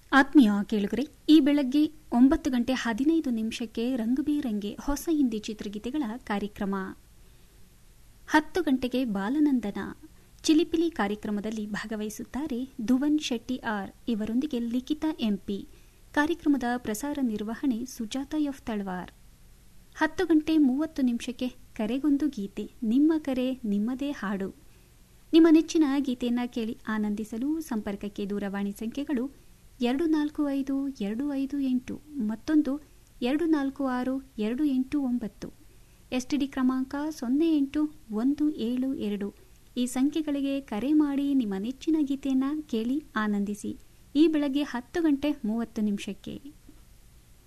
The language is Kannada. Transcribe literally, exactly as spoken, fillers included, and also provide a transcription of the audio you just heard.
ಆತ್ಮೀಯ ಕೇಳುಗರೆ, ಈ ಬೆಳಗ್ಗೆ ಒಂಬತ್ತು ಗಂಟೆ ಹದಿನೈದು ನಿಮಿಷಕ್ಕೆ ರಂಗುಬೇರಂಗೆ ಹೊಸ ಹಿಂದಿ ಚಿತ್ರಗೀತೆಗಳ ಕಾರ್ಯಕ್ರಮ. ಹತ್ತು ಗಂಟೆಗೆ ಬಾಲನಂದನ ಚಿಲಿಪಿಲಿ ಕಾರ್ಯಕ್ರಮದಲ್ಲಿ ಭಾಗವಹಿಸುತ್ತಾರೆ ಧುವನ್ ಶೆಟ್ಟಿ ಆರ್. ಇವರೊಂದಿಗೆ ಲಿಖಿತಾ ಎಂಪಿ. ಕಾರ್ಯಕ್ರಮದ ಪ್ರಸಾರ ನಿರ್ವಹಣೆ ಸುಜಾತ ಎಫ್ ತಳವಾರ್. ಹತ್ತು ಗಂಟೆ ಮೂವತ್ತು ನಿಮಿಷಕ್ಕೆ ಕರೆಗೊಂದು ಗೀತೆ, ನಿಮ್ಮ ಕರೆ ನಿಮ್ಮದೇ ಹಾಡು. ನಿಮ್ಮ ನೆಚ್ಚಿನ ಗೀತೆಯನ್ನು ಕೇಳಿ ಆನಂದಿಸಲು ಸಂಪರ್ಕಕ್ಕೆ ದೂರವಾಣಿ ಸಂಖ್ಯೆಗಳು ಎರಡು ನಾಲ್ಕು ಐದು ಎರಡು ಐದು ಎಂಟು, ಮತ್ತೊಂದು ಎರಡು ನಾಲ್ಕು ಆರು ಎರಡು ಎಂಟು ಒಂಬತ್ತು. ಎಸ್ಟಿಡಿ ಕ್ರಮಾಂಕ ಸೊನ್ನೆ ಎಂಟು ಒಂದು ಏಳು ಎರಡು. ಈ ಸಂಖ್ಯೆಗಳಿಗೆ ಕರೆ ಮಾಡಿ ನಿಮ್ಮ ನೆಚ್ಚಿನ ಗೀತೆಯನ್ನು ಕೇಳಿ ಆನಂದಿಸಿ. ಈ ಬೆಳಗ್ಗೆ ಹತ್ತು ಗಂಟೆ ಮೂವತ್ತು ನಿಮಿಷಕ್ಕೆ